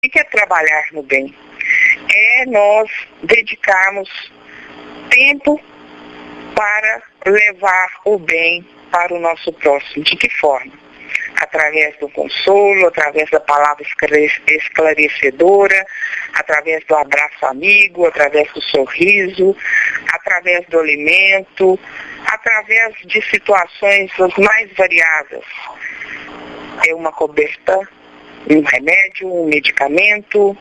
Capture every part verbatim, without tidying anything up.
O que é trabalhar no bem? É nós dedicarmos tempo para levar o bem para o nosso próximo. De que forma? Através do consolo, através da palavra esclarecedora, através do abraço amigo, através do sorriso, através do alimento, através de situações as mais variadas. É uma coberta, um remédio, um medicamento,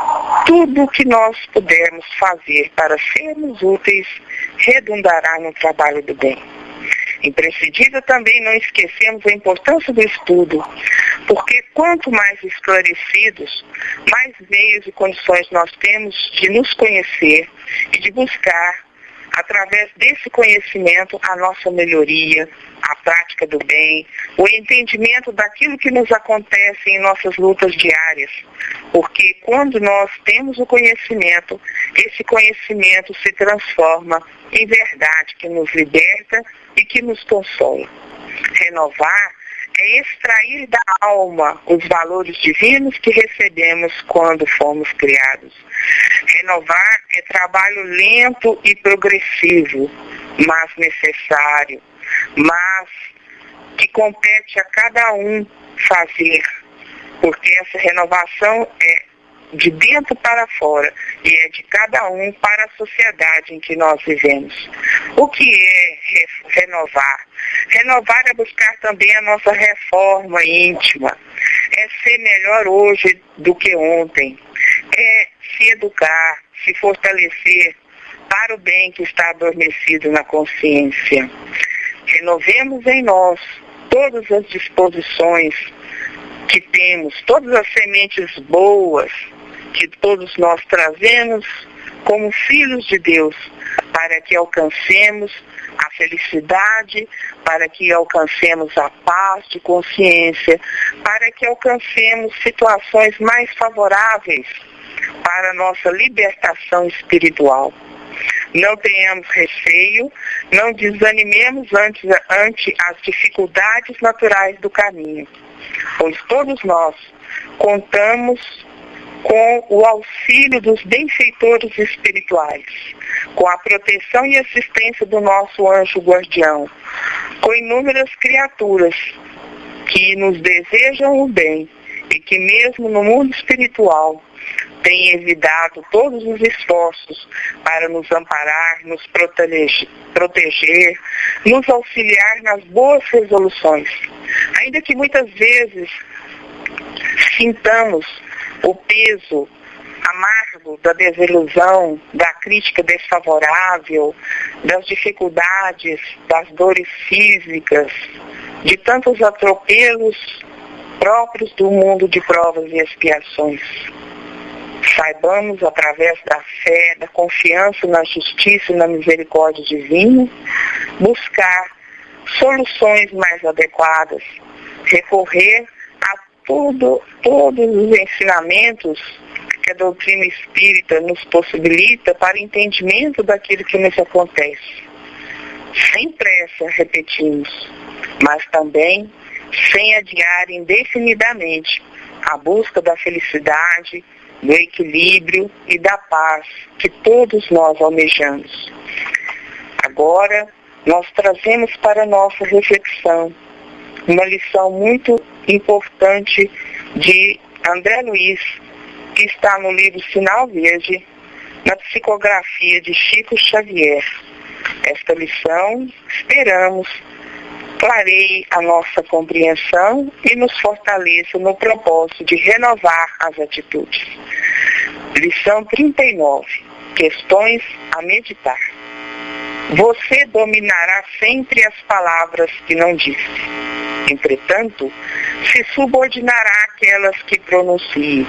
tudo o que nós pudermos fazer para sermos úteis redundará no trabalho do bem. Imprescindível também não esquecemos a importância do estudo, porque quanto mais esclarecidos, mais meios e condições nós temos de nos conhecer e de buscar, através desse conhecimento, a nossa melhoria, a prática do bem, o entendimento daquilo que nos acontece em nossas lutas diárias. Porque quando nós temos o conhecimento, esse conhecimento se transforma em verdade que nos liberta e que nos consola. Renovar é extrair da alma os valores divinos que recebemos quando fomos criados. Renovar é trabalho lento e progressivo, mas necessário, mas que compete a cada um fazer, porque essa renovação é de dentro para fora e é de cada um para a sociedade em que nós vivemos. O que é re- renovar? Renovar é buscar também a nossa reforma íntima, é ser melhor hoje do que ontem, é se educar, se fortalecer para o bem que está adormecido na consciência. Renovemos em nós todas as disposições que temos, todas as sementes boas que todos nós trazemos como filhos de Deus, para que alcancemos a felicidade, para que alcancemos a paz de consciência, para que alcancemos situações mais favoráveis para a nossa libertação espiritual. Não tenhamos receio, não desanimemos ante, ante as dificuldades naturais do caminho, pois todos nós contamos com o auxílio dos benfeitores espirituais, com a proteção e assistência do nosso anjo guardião, com inúmeras criaturas que nos desejam o bem e que mesmo no mundo espiritual têm evitado todos os esforços para nos amparar, nos proteger, proteger, nos auxiliar nas boas resoluções. Ainda que muitas vezes sintamos o peso amargo da desilusão, da crítica desfavorável, das dificuldades, das dores físicas, de tantos atropelos próprios do mundo de provas e expiações. Saibamos, através da fé, da confiança na justiça e na misericórdia divina, buscar soluções mais adequadas, recorrer a tudo, todos os ensinamentos que a doutrina espírita nos possibilita para entendimento daquilo que nos acontece. Sem pressa, repetimos, mas também sem adiar indefinidamente a busca da felicidade, do equilíbrio e da paz que todos nós almejamos. Agora, nós trazemos para a nossa reflexão uma lição muito importante de André Luiz, que está no livro Sinal Verde, na psicografia de Chico Xavier. Esta lição, esperamos, clareie a nossa compreensão e nos fortaleça no propósito de renovar as atitudes. Lição trinta e nove. Questões a meditar. Você dominará sempre as palavras que não disse. Entretanto, se subordinará àquelas que pronuncie.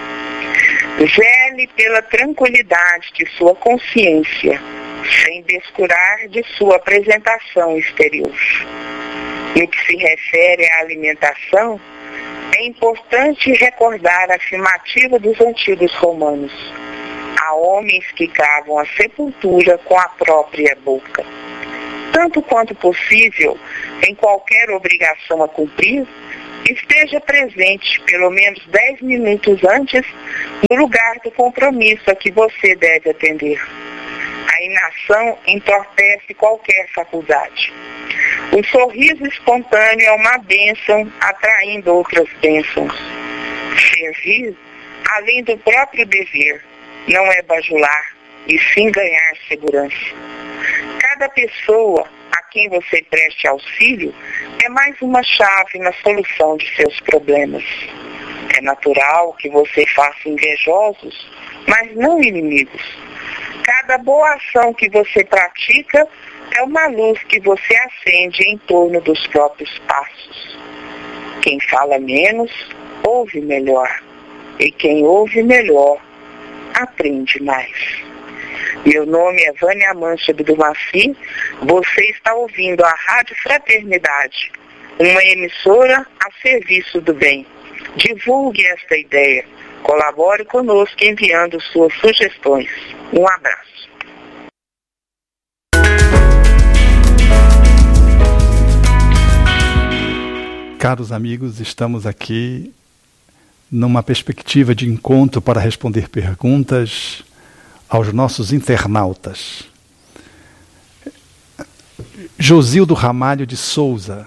Zele pela tranquilidade de sua consciência, sem descurar de sua apresentação exterior. No que se refere à alimentação, é importante recordar a afirmativa dos antigos romanos. Há homens que cavam a sepultura com a própria boca. Tanto quanto possível, em qualquer obrigação a cumprir, Esteja presente pelo menos dez minutos antes no lugar do compromisso a que você deve atender. A inação entorpece qualquer faculdade. O sorriso espontâneo é uma bênção, atraindo outras bênçãos. Servir, além do próprio dever, não é bajular, e sim ganhar segurança. Cada pessoa a quem você preste auxílio é mais uma chave na solução de seus problemas. É natural que você faça invejosos, mas não inimigos. Cada boa ação que você pratica é uma luz que você acende em torno dos próprios passos. Quem fala menos, ouve melhor. E quem ouve melhor, aprende mais. Meu nome é Vânia Mancha Abdumaci. Você está ouvindo a Rádio Fraternidade, uma emissora a serviço do bem. Divulgue esta ideia. Colabore conosco enviando suas sugestões. Um abraço. Caros amigos, estamos aqui numa perspectiva de encontro para responder perguntas aos nossos internautas. Josildo Ramalho de Souza: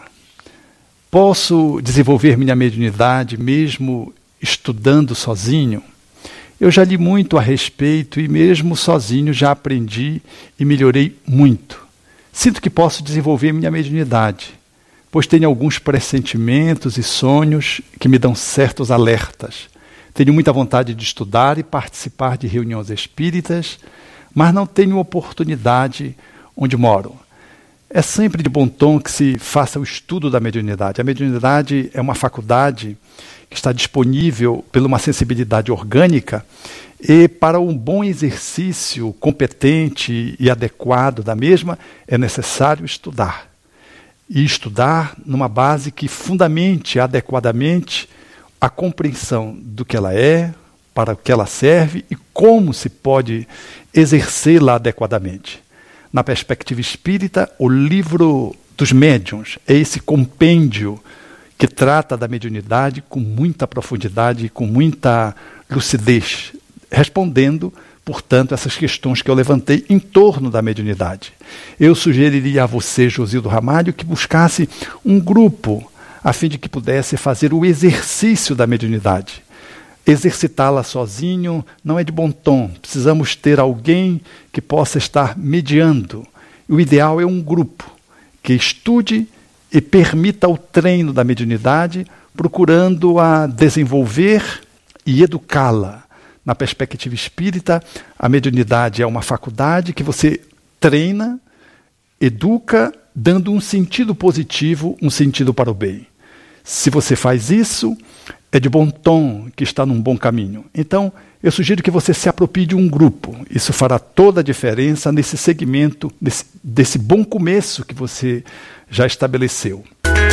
posso desenvolver minha mediunidade mesmo estudando sozinho? Eu já li muito a respeito e mesmo sozinho já aprendi e melhorei muito. Sinto que posso desenvolver minha mediunidade, pois tenho alguns pressentimentos e sonhos que me dão certos alertas. Tenho muita vontade de estudar e participar de reuniões espíritas, mas não tenho oportunidade onde moro. É sempre de bom tom que se faça o estudo da mediunidade. A mediunidade é uma faculdade que está disponível por uma sensibilidade orgânica, e para um bom exercício competente e adequado da mesma é necessário estudar. E estudar numa base que fundamente adequadamente a compreensão do que ela é, para o que ela serve e como se pode exercê-la adequadamente. Na perspectiva espírita, o livro dos médiuns é esse compêndio que trata da mediunidade com muita profundidade e com muita lucidez, respondendo, portanto, essas questões que eu levantei em torno da mediunidade. Eu sugeriria a você, Josildo Ramalho, que buscasse um grupo a fim de que pudesse fazer o exercício da mediunidade. Exercitá-la sozinho não é de bom tom. Precisamos ter alguém que possa estar mediando. O ideal é um grupo que estude e permita o treino da mediunidade, procurando a desenvolver e educá-la. Na perspectiva espírita, a mediunidade é uma faculdade que você treina, educa, dando um sentido positivo, um sentido para o bem. Se você faz isso, é de bom tom que está num bom caminho. Então, eu sugiro que você se aproprie de um grupo. Isso fará toda a diferença nesse segmento, desse, desse bom começo que você já estabeleceu.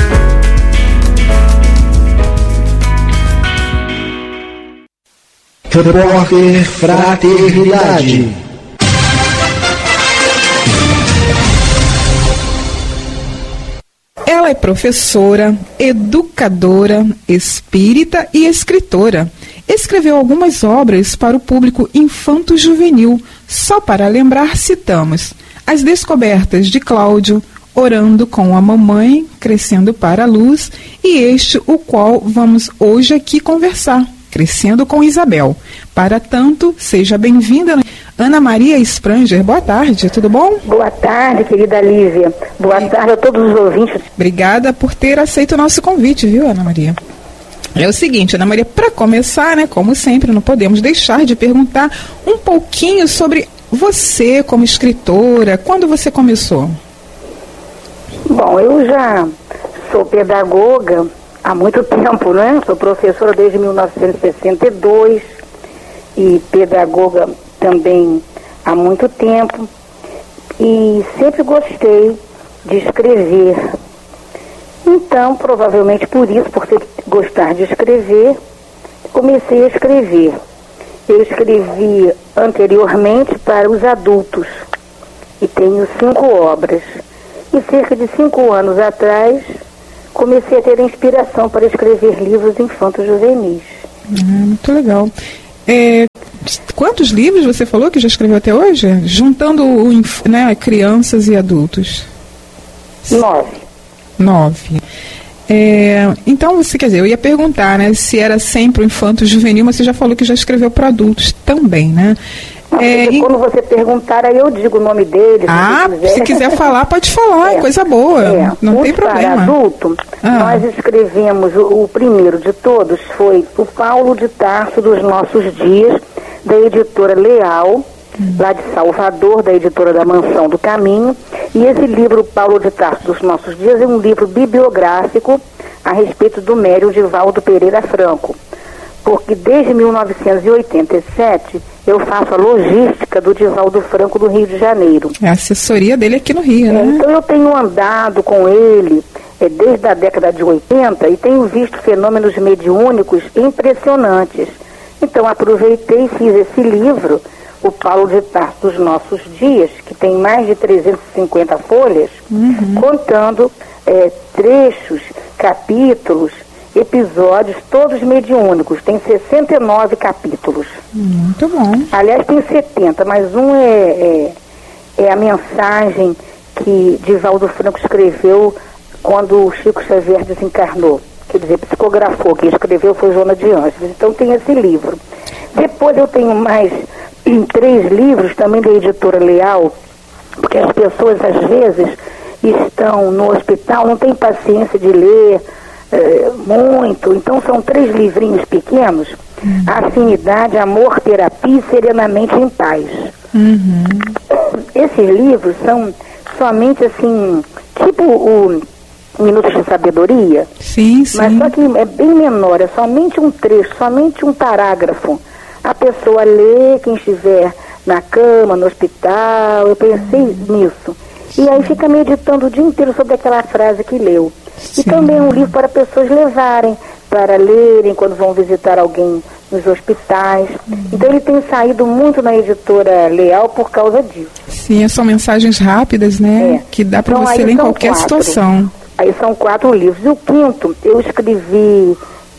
Repórter Fraternidade. Ela é professora, educadora, espírita e escritora. Escreveu algumas obras para o público infanto-juvenil. Só para lembrar, citamos As Descobertas de Cláudio, Orando com a Mamãe, Crescendo para a Luz, e este o qual vamos hoje aqui conversar, Crescendo com Isabel. Para tanto, seja bem-vinda, Ana Maria Spranger. Boa tarde, tudo bom? Boa tarde, querida Lívia. Boa tarde a todos os ouvintes. Obrigada por ter aceito o nosso convite, viu, Ana Maria? É o seguinte, Ana Maria, para começar, né, como sempre, não podemos deixar de perguntar um pouquinho sobre você como escritora. Quando você começou? Bom, eu já sou pedagoga há muito tempo, né? Sou professora desde mil novecentos e sessenta e dois e pedagoga também há muito tempo, e sempre gostei de escrever. Então, provavelmente por isso, por ter gostar de escrever, comecei a escrever. Eu escrevi anteriormente para os adultos e tenho cinco obras. E cerca de cinco anos atrás comecei a ter inspiração para escrever livros infantos juvenis. Ah, muito legal. É, quantos livros você falou que já escreveu até hoje? Juntando o, né, crianças e adultos. Nove. Nove. É, então, você quer dizer, eu ia perguntar, né, se era sempre o infanto juvenil, mas você já falou que já escreveu para adultos também, né? É, e quando você perguntar, aí eu digo o nome dele. Ah, se quiser, se quiser falar, pode falar, é coisa boa, é. Não tem problema. Para adulto, ah. nós escrevemos, o, o primeiro de todos foi o Paulo de Tarso dos Nossos Dias, da editora Leal, hum. lá de Salvador, da editora da Mansão do Caminho. E esse livro, Paulo de Tarso dos Nossos Dias, é um livro bibliográfico a respeito do médium Divaldo Pereira Franco. Porque desde mil novecentos e oitenta e sete eu faço a logística do Divaldo Franco do Rio de Janeiro. É a assessoria dele aqui no Rio, né? É, então eu tenho andado com ele é, desde a década de oitenta e tenho visto fenômenos mediúnicos impressionantes. Então aproveitei e fiz esse livro, o Paulo de Tarso dos Nossos Dias, que tem mais de trezentas e cinquenta folhas, uhum. contando é, trechos, capítulos, episódios, todos mediúnicos. Tem sessenta e nove capítulos. Muito bom. Aliás, tem setenta, mas um é, é, é a mensagem que Divaldo Franco escreveu quando o Chico Xavier desencarnou. Quer dizer, psicografou. Quem escreveu foi Joana de Ângeles. Então tem esse livro. Depois eu tenho mais três livros, também da editora Leal, porque as pessoas às vezes estão no hospital, não têm paciência de ler É, muito, então são três livrinhos pequenos, uhum. Afinidade, Amor, Terapia e Serenamente em Paz. Uhum. Esses livros são somente assim, tipo o Minutos de Sabedoria, sim, sim. mas só que é bem menor, é somente um trecho, somente um parágrafo. A pessoa lê, quem estiver na cama, no hospital, eu pensei uhum. nisso. E aí fica meditando o dia inteiro sobre aquela frase que leu. Sim. E também é um livro para pessoas levarem, para lerem quando vão visitar alguém nos hospitais. Uhum. Então ele tem saído muito na editora Leal por causa disso. Sim, são mensagens rápidas, né? É. Que dá para então, você ler em qualquer quatro. situação. Aí são quatro livros. E o quinto, eu escrevi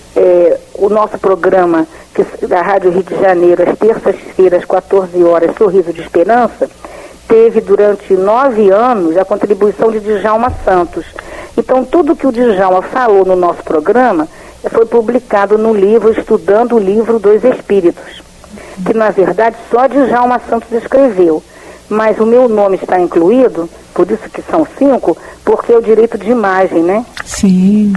é, o nosso programa que, da Rádio Rio de Janeiro, às terças-feiras, quatorze horas, Sorriso de Esperança. Teve durante nove anos a contribuição de Djalma Santos. Então, tudo que o Djalma falou no nosso programa foi publicado no livro Estudando o Livro dos Espíritos, que, na verdade, só Djalma Santos escreveu. Mas o meu nome está incluído, por isso que são cinco, porque é o direito de imagem, né? Sim.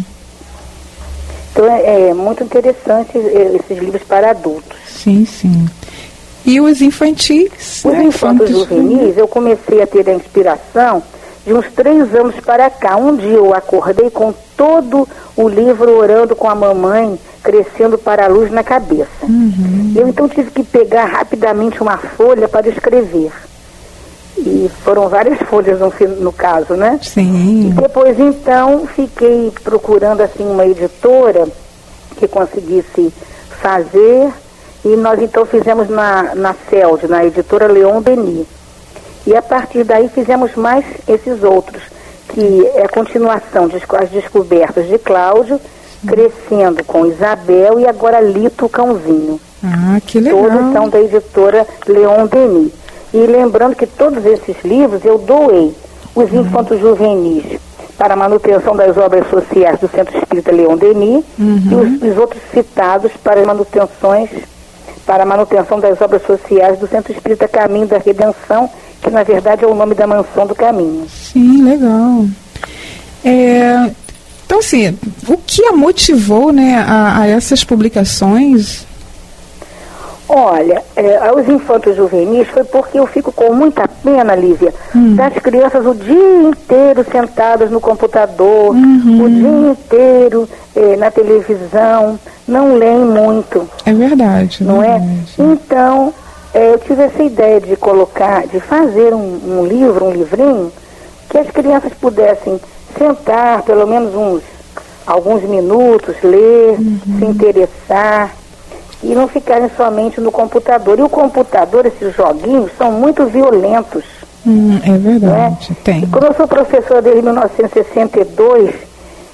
Então, é, é muito interessante esses livros para adultos. Sim, sim. E os infantis? Os né? infantos juvenis, eu comecei a ter a inspiração de uns três anos para cá. Um dia eu acordei com todo o livro Orando com a Mamãe, Crescendo para a Luz na cabeça. Uhum. Eu então tive que pegar rapidamente uma folha para escrever. E foram várias folhas no, no caso, né? Sim. E depois então fiquei procurando assim uma editora que conseguisse fazer. E nós então fizemos na, na C E L D, na editora Leon Denis. E a partir daí fizemos mais esses outros, que é a continuação das de, descobertas de Cláudio, Sim. Crescendo com Isabel e agora Lito o Cãozinho. Ah, que legal. Todos são da editora Leon Denis. E lembrando que todos esses livros eu doei os uhum. infantos juvenis para a manutenção das obras sociais do Centro Espírita Leon Denis uhum. e os, os outros citados para as manutenções para a manutenção das obras sociais do Centro Espírita Caminho da Redenção, que na verdade é o nome da Mansão do Caminho. Sim, legal. É, então, assim, o que a motivou, né, a, a essas publicações? Olha, é, aos infantos juvenis foi porque eu fico com muita pena, Lívia, hum. das crianças o dia inteiro sentadas no computador, uhum. o dia inteiro é, na televisão, não leem muito. É verdade. Não verdade. é? Então, é, eu tive essa ideia de colocar, de fazer um, um livro, um livrinho, que as crianças pudessem sentar pelo menos uns alguns minutos, ler, uhum. se interessar, e não ficarem somente no computador. E o computador, esses joguinhos, são muito violentos. Hum, é verdade, né? tem. Como eu sou professora desde mil novecentos e sessenta e dois,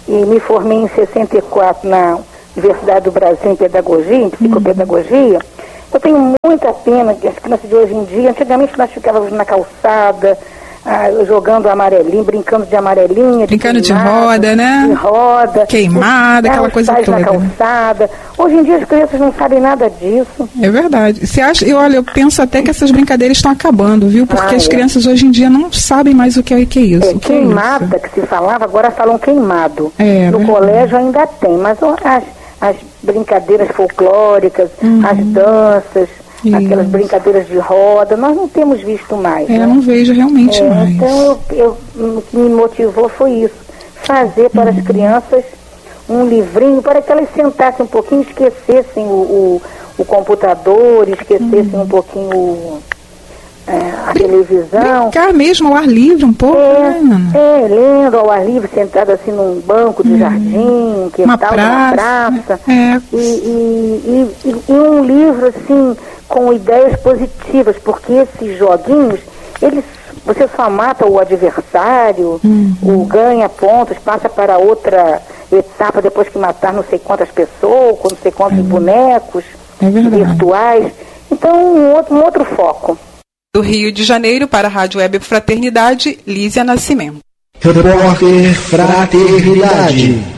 e me formei em sessenta e quatro na Universidade do Brasil em Pedagogia, em Psicopedagogia. Eu tenho muita pena que as crianças de hoje em dia, antigamente nós ficávamos na calçada, ah, jogando amarelinho, brincando de amarelinha. Brincando de, queimada, de roda, né? De roda. Queimada, aquela coisa toda. Na calçada. Hoje em dia as crianças não sabem nada disso. É verdade. Você acha, eu, olha, eu penso até que essas brincadeiras estão acabando, viu? Porque ah, as é. crianças hoje em dia não sabem mais o que é, que é isso. É, o que queimada, é isso? que se falava, agora falam queimado. É, no verdade. colégio ainda tem, mas as, as brincadeiras folclóricas, uhum. as danças, isso. aquelas brincadeiras de roda, nós não temos visto mais. É, né? não vejo realmente é, mais. Então, eu, eu, o que me motivou foi isso, fazer para uhum. as crianças um livrinho para que elas sentassem um pouquinho, esquecessem o, o, o computador, esquecessem uhum. um pouquinho o, é, a Brin televisão. Brincar mesmo ao ar livre um pouco, é, né? É, lendo ao ar livre, sentado assim num banco de uhum. jardim, que uma tal, praça. praça. É. E, e, e, e um livro assim, com ideias positivas, porque esses joguinhos, eles, você só mata o adversário, uhum. o ganha pontos, passa para outra etapa depois que matar não sei quantas pessoas, não sei quantos é. bonecos é virtuais. Então, um outro, um outro foco. Do Rio de Janeiro para a Rádio Web Fraternidade, Lísia Nascimento. Repórter Fraternidade.